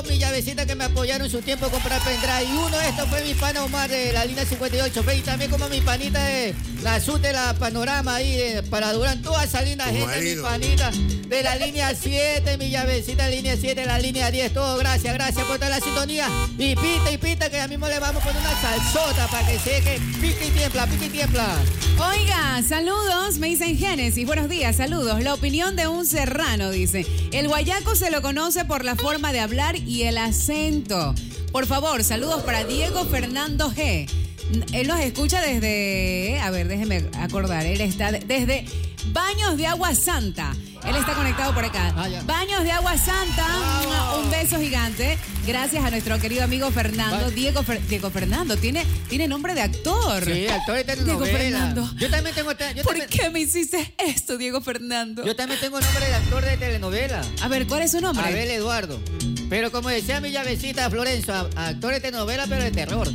mis llavecitas que me apoyaron en su tiempo a comprar pendrive. Y uno de estos fue mi pana Omar de la línea 58. Ve, y también como mi panita de la SUT de la Panorama ahí para Durán. Toda esa linda gente, mi panita de la línea 7, mi llavecita línea 7, la línea 10. Todo, gracias por toda la sintonía. Y pita, que ya mismo le vamos a poner una salsota para que seque. Pica y tiembla. Oiga, saludos, me dicen Génesis. Buenos días, saludos. La opinión de un serrano, dice. El guayaco se lo conoce por la forma de hablar y el acento. Por favor, saludos para Diego Fernando G. Él nos escucha desde... A ver, déjeme acordar. Él está desde Baños de Agua Santa. Él está conectado por acá. Baños de Agua Santa. Un beso gigante. Gracias a nuestro querido amigo Fernando. Diego Fernando. Tiene nombre de actor. Sí, actor de telenovela. Diego Fernando. Yo también tengo... ¿Por qué me hiciste esto, Diego Fernando? Yo también tengo nombre de actor de telenovela. A ver, ¿cuál es su nombre? Abel Eduardo. Pero como decía mi llavecita Florencio, actor de telenovela, pero de terror.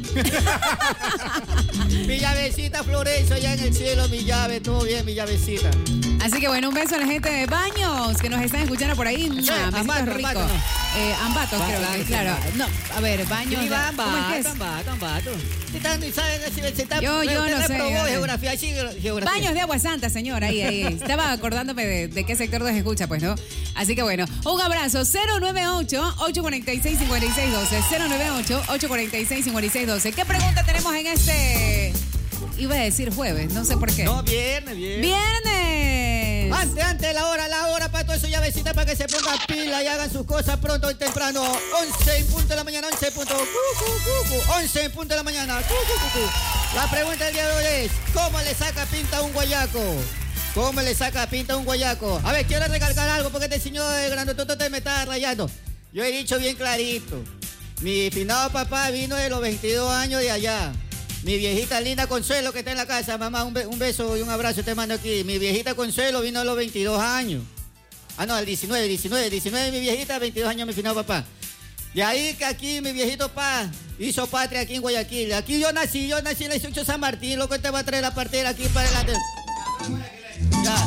Mi llavecita Florencio, allá en el cielo, mi llave, todo bien, mi llavecita. Así que bueno, un beso a la gente de Baños que nos están escuchando por ahí. Sí, Ambato, rico. Ambato, no. Creo que, claro. No, a ver, Baños. Ambato. Yo no sé. Geografía. Baños de Agua Santa, señor, ahí. Estaba acordándome de qué sector nos escucha, pues, ¿no? Así que bueno, un abrazo. 098-846-5612. 098-846-5612. ¿Qué pregunta tenemos en este... Iba a decir jueves, no sé por qué. No, viernes. ¡Viernes! Antes, la hora para todo eso, llavecita, para que se pongan pila y hagan sus cosas pronto y temprano. 11 en punto de la mañana, 11 en punto. 11 en punto de la mañana. La pregunta del día de hoy es, ¿cómo le saca pinta a un guayaco? ¿Cómo le saca pinta a un guayaco? A ver, quiero recalcar algo porque este señor de grandototo me está rayando. Yo he dicho bien clarito. Mi finado papá vino de los 22 años de allá. Mi viejita linda Consuelo que está en la casa, mamá, un beso y un abrazo te mando aquí. Mi viejita Consuelo vino a los 22 años. No, al 19, mi viejita, 22 años mi finado papá. De ahí que aquí mi viejito pa hizo patria aquí en Guayaquil. Aquí yo nací en el 18 San Martín, loco, te va a traer la partera aquí para adelante. Ya.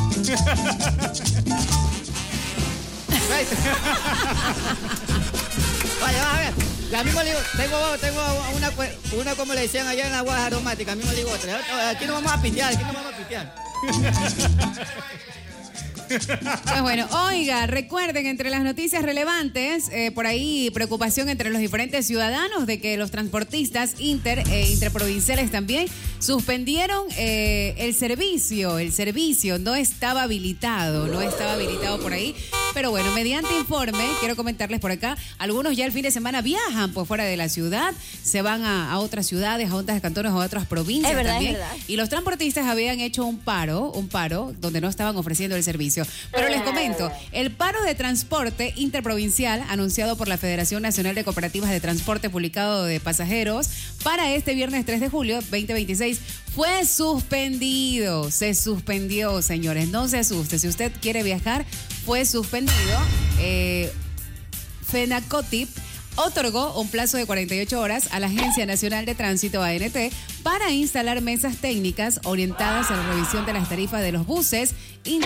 Vaya, a ver. La misma digo, tengo una como le decían allá en la guaja aromática, a mí me digo otra. Aquí no vamos a pitear, Pues bueno, oiga, recuerden, entre las noticias relevantes, por ahí preocupación entre los diferentes ciudadanos de que los transportistas interprovinciales también suspendieron el servicio no estaba habilitado por ahí. Pero bueno, mediante informe, quiero comentarles por acá, algunos ya el fin de semana viajan por fuera de la ciudad, se van a otras ciudades, a otras cantones o a otras provincias también. Es verdad. Y los transportistas habían hecho un paro donde no estaban ofreciendo el servicio. Pero les comento, el paro de transporte interprovincial anunciado por la Federación Nacional de Cooperativas de Transporte publicado de pasajeros para este viernes 3 de julio 2026 fue suspendido. Se suspendió, señores, no se asuste. Si usted quiere viajar, fue suspendido. FENACOTIP otorgó un plazo de 48 horas a la Agencia Nacional de Tránsito, ANT, para instalar mesas técnicas orientadas a la revisión de las tarifas de los buses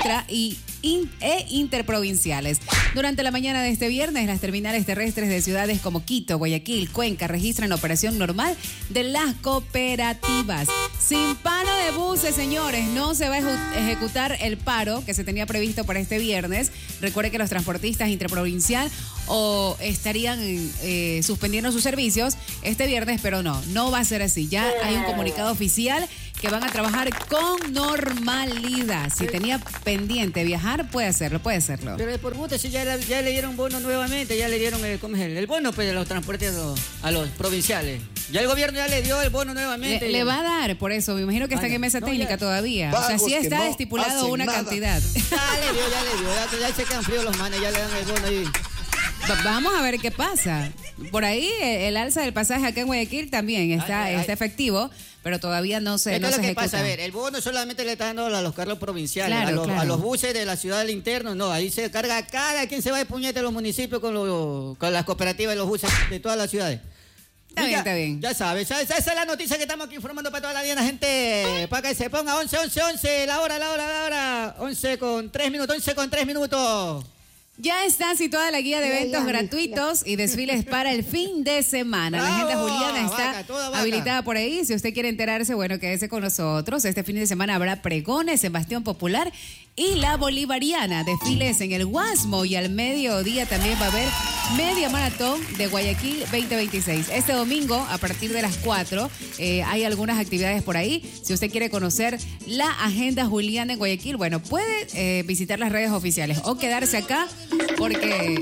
interprovinciales. Durante la mañana de este viernes, las terminales terrestres de ciudades como Quito, Guayaquil, Cuenca registran la operación normal de las cooperativas. Sin paro de buses, señores, no se va a ejecutar el paro que se tenía previsto para este viernes. Recuerde que los transportistas interprovincial estarían suspendiendo sus servicios este viernes, pero no va a ser así. Ya hay un comunicado oficial que van a trabajar con normalidad. Si tenía pendiente viajar, puede hacerlo. Pero por gusto, si ya le dieron bono nuevamente, ya le dieron el bono pues, de los transportes a los provinciales. Ya el gobierno ya le dio el bono nuevamente. Le va a dar, por eso. Me imagino que están en mesa técnica todavía. O sea, sí está estipulado una cantidad. Ya le dio. Ya se quedan fríos los manes, ya le dan el bono ahí. Vamos a ver qué pasa. Por ahí el alza del pasaje acá en Guayaquil también está efectivo, pero todavía no se ejecuta. ¿Qué pasa? A ver, el bono solamente le está dando a los carros provinciales, a los buses de la ciudad del interno, no, ahí se carga cada quien se va de puñete a los municipios con las cooperativas y los buses de todas las ciudades. Está bien. Ya sabes, esa es la noticia que estamos aquí informando para toda la diana, gente. Para que se ponga 11, la hora. 11 con 3 minutos. Ya está situada la guía de eventos gratuitos y desfiles para el fin de semana. La agenda Juliana está habilitada por ahí. Si usted quiere enterarse, bueno, quédese con nosotros. Este fin de semana habrá pregones en Bastión Popular y la Bolivariana. Desfiles en el Guasmo y al mediodía también va a haber media maratón de Guayaquil 2026. Este domingo, a partir de las 4, hay algunas actividades por ahí. Si usted quiere conocer la agenda Juliana en Guayaquil, bueno, puede visitar las redes oficiales o quedarse acá porque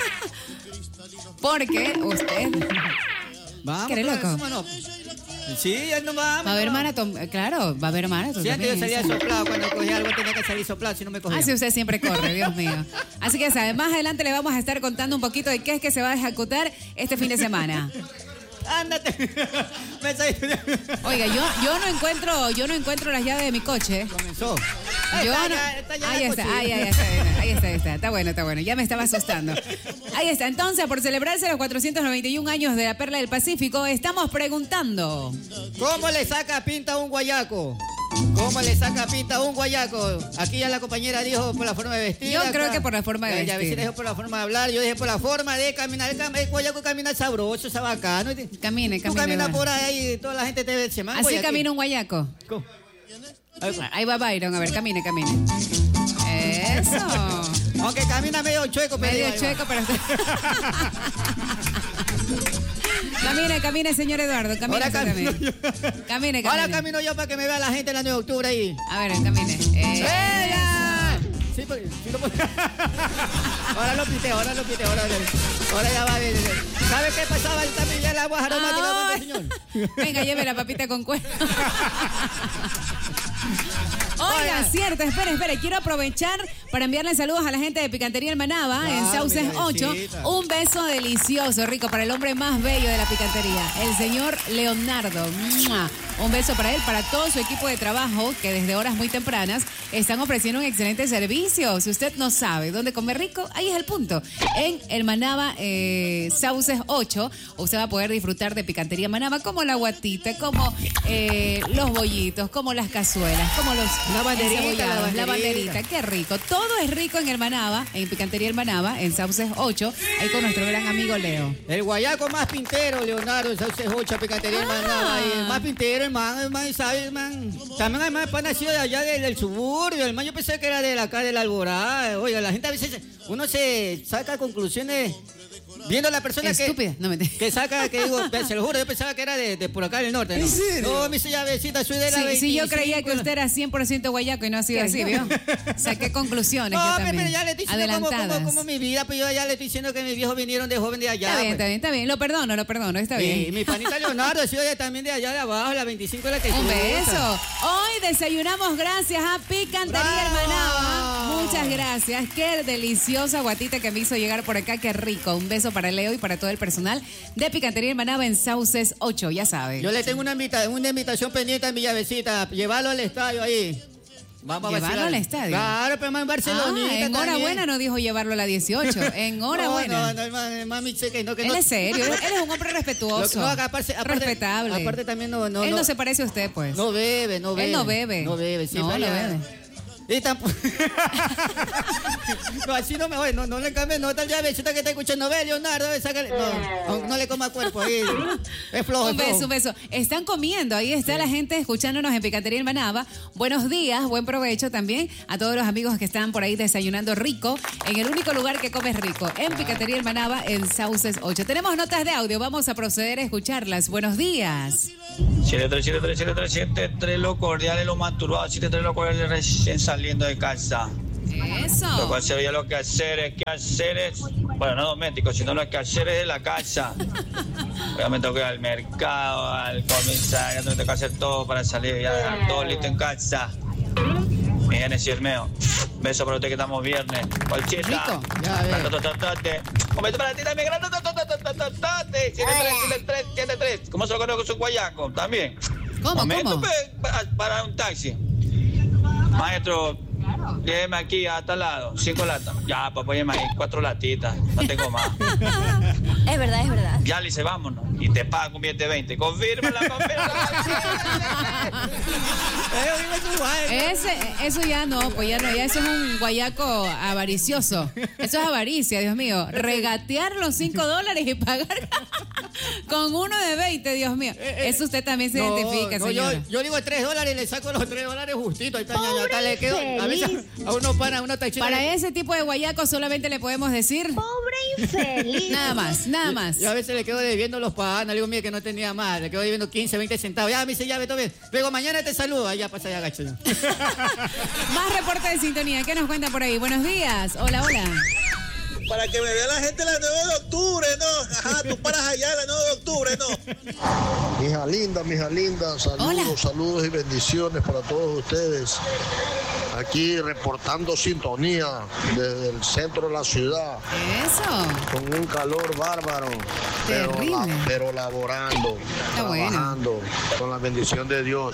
usted... Vamos, ¿Qué loco? Sí, ya no vamos. Va a haber maratón, claro, va a haber maratón. Sí, antes yo salía soplado, cuando cogía algo tenía que salir soplado, si no me cogía. Así usted siempre corre, Dios mío. Así que sabe, más adelante le vamos a estar contando un poquito de qué es que se va a ejecutar este fin de semana. Ándate. Oiga, yo no encuentro las llaves de mi coche. Comenzó. Ahí está. Está bueno. Ya me estaba asustando. Ahí está. Entonces, por celebrarse los 491 años de la Perla del Pacífico, estamos preguntando: ¿cómo le saca pinta a un guayaco? ¿Cómo le saca pinta a un guayaco? Aquí ya la compañera dijo por la forma de vestir. Yo acá. creo que por la forma de vestir. Ya vecina dijo por la forma de hablar. Yo dije por la forma de caminar. El guayaco camina sabroso, está bacano. Camine. Tú caminas por ahí y toda la gente te ve. Así camina un guayaco. ¿Cómo? Ahí va Byron, a ver, camine. Eso. Aunque camina medio chueco, pero... Medio chueco, pero... Camine, señor Eduardo. Camine. Ahora camino yo para que me vea la gente el 9 de octubre ahí. A ver, camine. Sí, ahora lo piteo. Ahora ya va bien. ¿Sabe qué pasaba? También ya la agua aromática, señor. Venga, lleve la papita con cuero. Oiga, cierto, espere. Quiero aprovechar para enviarle saludos a la gente de Picantería El Manaba en Sauces 8. Un beso delicioso, rico, para el hombre más bello de la picantería, el señor Leonardo. ¡Mua! Un beso para él, para todo su equipo de trabajo que desde horas muy tempranas están ofreciendo un excelente servicio. Si usted no sabe dónde comer rico, ahí es el punto. En El Manaba Sauces 8, usted va a poder disfrutar de Picantería Manaba como la guatita, como los bollitos, como las cazuelas, como los... La banderita, qué rico. Todo es rico en El Manaba, en Picantería El Manaba, en Sauces 8, ahí con nuestro gran amigo Leo. El guayaco más pintero, Leonardo, en Sauces 8, Picantería El Manaba. El más pintero, el man, ¿sabe, man? También hay más nacido de allá del suburbio. El man, yo pensé que era de acá de la Alborada. Oiga, la gente a veces, uno se saca conclusiones... Viendo a la persona estúpida, que saca, que digo, se lo juro, yo pensaba que era de por acá del norte, ¿no? ¿En serio? No, mi llavecita, soy de la 25. Sí, yo creía que usted era 100% guayaco y no ha sido así, ¿vio? Saqué conclusiones yo también. Pero ya le estoy diciendo como mi vida, pero yo ya le estoy diciendo que mis viejos vinieron de joven de allá. Está bien, lo perdono, está bien. Y mi panita Leonardo, soy también de allá de abajo, la 25 de la que un beso. Hoy desayunamos gracias a Picantería El Manaba. Muchas gracias. Qué deliciosa guatita que me hizo llegar por acá, qué rico. Un beso para Leo y para todo el personal de Picantería El Manaba en Sauces 8, ya sabe. Yo le tengo una invitación pendiente a mi llavecita, llevarlo al estadio ahí. Vamos a llevarlo al estadio. Claro, pero más en Barcelona. Enhorabuena, no dijo llevarlo a la 18. Enhorabuena. No, mami, sé que no. Él es serio, él es un hombre respetuoso. Respetable. Aparte también no. Él no se parece a usted, pues. No bebe. Él no bebe. No bebe, sí. No bebe. Y tampoco... no, así no me voy, no le cambies, no tal llavecita que está escuchando, ve, Leonardo, no le coma cuerpo ahí, es flojo. Un beso. Están comiendo, ahí está la gente escuchándonos en Picantería El Manaba. Buenos días, buen provecho también a todos los amigos que están por ahí desayunando rico, en el único lugar que comes rico, en Picantería El Manaba, en Sauces 8. Tenemos notas de audio, vamos a proceder a escucharlas. Buenos días. 7-3, lo cordial y lo más turbado, 7-3 lo cordial recién saliendo de casa. Eso. Lo cual sería lo que hacer es, bueno, no doméstico, sino lo que hacer es de la casa. Obviamente tengo que ir al mercado, al comisario, tengo que hacer todo para salir, ya dejar todo listo en casa. Mi Genesis Hermeo. Beso para usted que estamos viernes. Colchita. Rico. Ya ves. Un beso para ti también. 7-3. ¿Cómo se lo conozco con su guayaco? También. ¿Cómo? Para un taxi. Maestro, lléveme aquí hasta al lado. 5 latas. Ya, papá, lléveme ahí 4 latitas. No tengo más. Es verdad. Ya le dice, vámonos. Y te pagan un billete de 20. Confírmala. Eso ya no, pues ya no, ya eso es un guayaco avaricioso. Eso es avaricia, Dios mío. Regatear los $5 y pagar con uno de 20, Dios mío. Eso usted también se identifica, señora. Yo digo $3 y le saco los $3 justito. Ahí está, ñaña, le quedo. A veces a uno para una tachita. Para ese tipo de guayaco solamente le podemos decir... Pobre infeliz. Nada más. Yo a veces le quedo debiendo los panas, le digo, mire, que no tenía más. Le quedo debiendo 15, 20 centavos. Ya me dice, ya, ve todo bien. Luego mañana te saludo. Ahí ya pasa, ya gacho. Más reporte de sintonía. ¿Qué nos cuenta por ahí? Buenos días. Hola. Para que me vea la gente la 9 de octubre, ¿no? Ajá, tú paras allá la 9 de octubre, ¿no? Mija linda, saludos y bendiciones para todos ustedes. Aquí reportando sintonía desde el centro de la ciudad. Eso. Con un calor bárbaro. Terrible. Pero laborando, trabajando, bueno, con la bendición de Dios.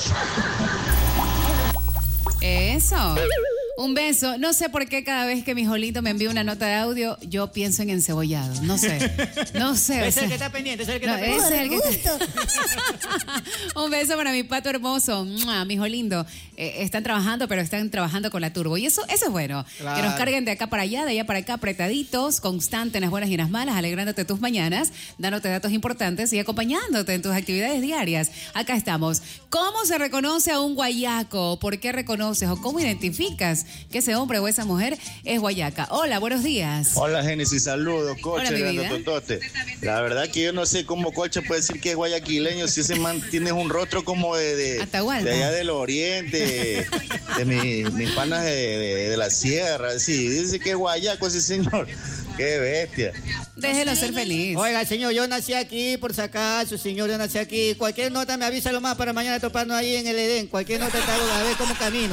Eso. Un beso. No sé por qué cada vez que mi Jolito me envía una nota de audio, yo pienso en encebollado. No sé. Ese es el que está pendiente, ese es el que está pendiente. Ese es el que está... Un beso para mi pato hermoso, mi Jolindo. Están trabajando, pero están trabajando con la turbo. Y eso es bueno. Claro. Que nos carguen de acá para allá, de allá para acá, apretaditos, constante en las buenas y en las malas, alegrándote tus mañanas, dándote datos importantes y acompañándote en tus actividades diarias. Acá estamos. ¿Cómo se reconoce a un guayaco? ¿Por qué reconoces o cómo identificas que ese hombre o esa mujer es guayaca? Hola, buenos días. Hola, Génesis, saludos, Coche, grandototote. La verdad que yo no sé cómo Coche puede decir que es guayaquileño si ese man tiene un rostro como de allá del oriente, de mis panas de la sierra. Sí, dice que es guayaco ese señor. ¡Qué bestia! Déjelo ser feliz. Oiga, señor, yo nací aquí, por si acaso, señor, yo nací aquí. Cualquier nota me avisa lo más para mañana toparnos ahí en el Edén. Cualquier nota te hago a ver cómo camino.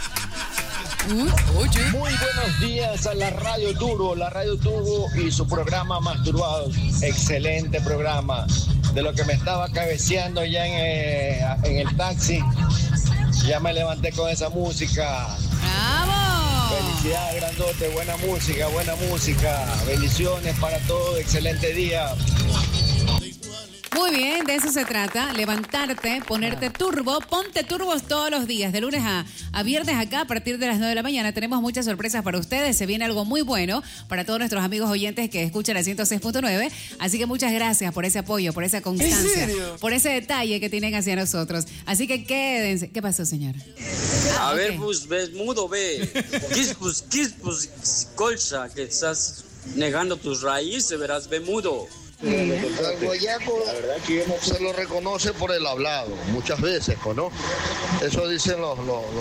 Muy buenos días a la Radio Turbo y su programa Masturbados. Excelente programa. De lo que me estaba cabeceando ya en el taxi, ya me levanté con esa música. ¡Bravo! Felicidades, grandote, buena música. Bendiciones para todos, excelente día. Muy bien, de eso se trata, levantarte, ponerte turbo, ponte turbos todos los días, de lunes a viernes acá a partir de las 9 de la mañana. Tenemos muchas sorpresas para ustedes, se viene algo muy bueno para todos nuestros amigos oyentes que escuchan a 106.9, así que muchas gracias por ese apoyo, por esa constancia, por ese detalle que tienen hacia nosotros. Así que quédense. ¿Qué pasó, señor? A ver, pues, ves mudo, ve. Pues, colcha, que estás negando tus raíces, verás, ve mudo. El guayaco se lo reconoce por el hablado, muchas veces, ¿no? Eso dicen los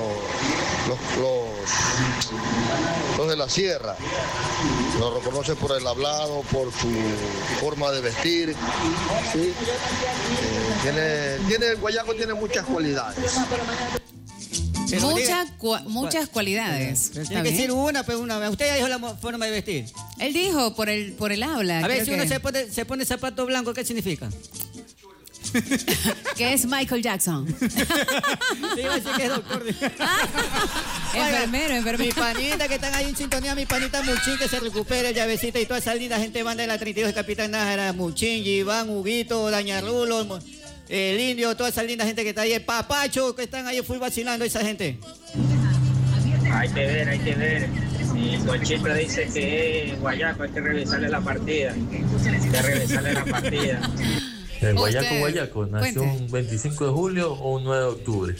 de la sierra. Lo reconoce por el hablado, por su forma de vestir. ¿Sí? El guayaco tiene muchas cualidades. Muchas cualidades. Tiene que decir una. Usted ya dijo la forma de vestir. Él dijo por el habla. A ver, si uno se pone zapato blanco, ¿qué significa? Que es Michael Jackson. Sí, iba a decir que es doctor. Enfermero. Mi panita que están ahí en sintonía, mi panita Muchín, que se recupere el llavecita y toda esa linda gente banda de la 32 de Capitán Nájera, Muchín, Iván, Huguito, Dañarrulo, el Indio, toda esa linda gente que está ahí, el Papacho, que están ahí full vacilando esa gente. Hay que ver. Y Conchita dice que es guayaco, hay que revisarle la partida. El guayaco nació un 25 de julio o un 9 de octubre.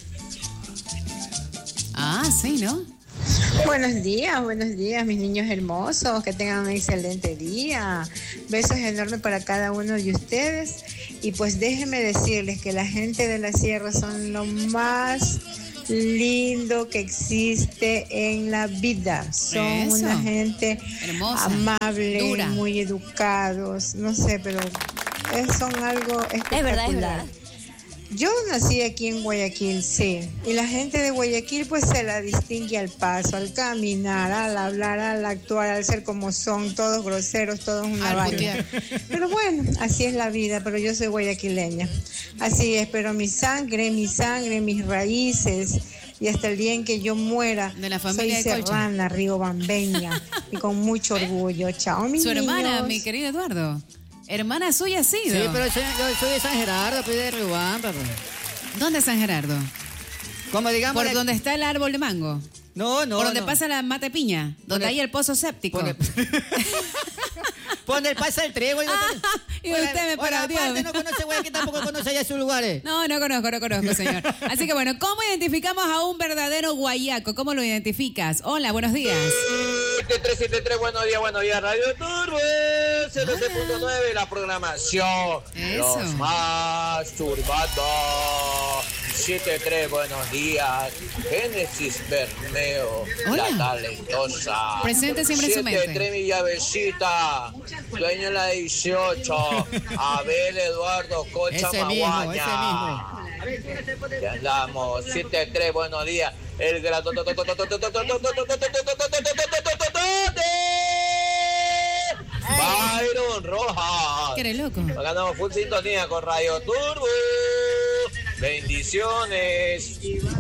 Ah, sí, ¿no? Buenos días, mis niños hermosos, que tengan un excelente día. Besos enormes para cada uno de ustedes. Y pues déjenme decirles que la gente de la sierra son lo más lindo que existe en la vida. Son una gente hermosa, amable, dura, muy educados, no sé, pero son algo espectacular. Es verdad. Yo nací aquí en Guayaquil, sí, y la gente de Guayaquil pues se la distingue al paso, al caminar, al hablar, al actuar, al ser como son, todos groseros, todos una vaina. Pero bueno, así es la vida, pero yo soy guayaquileña. Así es, pero mi sangre, mis raíces, y hasta el día en que yo muera, de la familia soy serrana, riobambeña, y con mucho orgullo. Chao, mis Su niños. hermana, mi querido Eduardo. Hermana suya ha sido. Sí, pero yo soy de San Gerardo, pues de Riobamba. Pues. ¿Dónde es San Gerardo? Como digamos... ¿Por donde está el árbol de mango? No. ¿Por donde pasa la mate piña? ¿Donde hay el pozo séptico? Por donde pasa el trigo. Y usted me para, Dios. No conoce Guayaquil, tampoco conoce allá sus lugares. No conozco, señor. Así que bueno, ¿cómo identificamos a un verdadero guayaco? ¿Cómo lo identificas? Hola, buenos días. 7373, buenos días, Radio Turbo, 106.9, la programación. Eso. Los más turbados. 73, buenos días. Génesis Bermeo, hola. La talentosa. Presente siempre en su mente. 73, mi llavecita. Dueño en la 18. Abel Eduardo Cocha Maguaña. Ese mismo. Ya andamos. 73, buenos días. El grado. Byron Rojas. ¿Qué eres loco? Ganamos full sintonía con Radio Turbo. Bendiciones.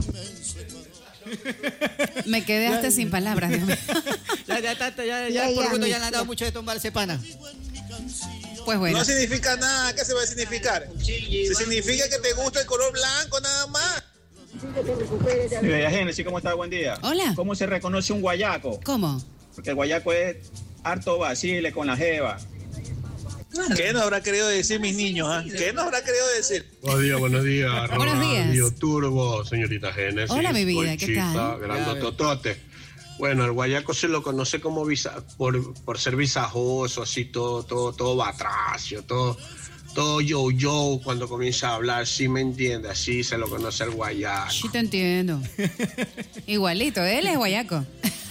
Me quedé hasta sin palabras, Dios mío. Ya por gusto ya le han dado mucho de tombarse pana. Pues bueno. No significa nada. ¿Qué se va a significar? Se significa que te gusta el color blanco nada más. Bella Génesis, ¿cómo está? Buen día. Hola. ¿Cómo se reconoce un guayaco? ¿Cómo? Porque el guayaco es harto vacile con la jeva. ¿Qué nos habrá querido decir mis niños? ¿Qué nos habrá querido decir? Buenos días. Buenos días. Radio Turbo, señorita Génesis. Hola, mi vida, Conchita, ¿qué tal? Grandototote. Bueno, el guayaco se lo conoce como por ser visajoso, así todo batracio, todo yo cuando comienza a hablar, sí me entiende, así se lo conoce el guayaco. Sí te entiendo. Igualito, él es guayaco.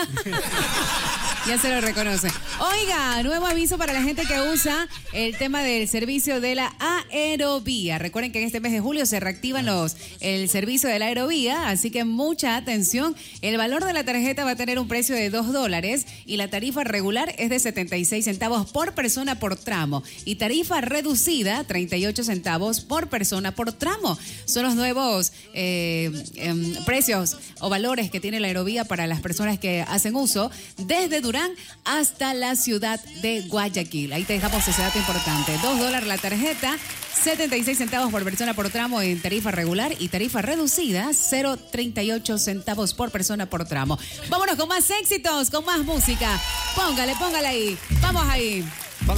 Ya se lo reconoce. Oiga, nuevo aviso para la gente que usa el tema del servicio de la aerovía. Recuerden que en este mes de julio se reactivan el servicio de la aerovía, así que mucha atención. El valor de la tarjeta va a tener un precio de $2 y la tarifa regular es de 76 centavos por persona por tramo y tarifa reducida 38 centavos por persona por tramo. Son los nuevos precios o valores que tiene la aerovía para las personas que hacen uso desde Durán hasta la ciudad de Guayaquil. Ahí te dejamos ese dato importante. $2 la tarjeta, 76 centavos por persona por tramo en tarifa regular y tarifa reducida, 0.38 centavos por persona por tramo. Vámonos con más éxitos, con más música. Póngale ahí. Vamos ahí.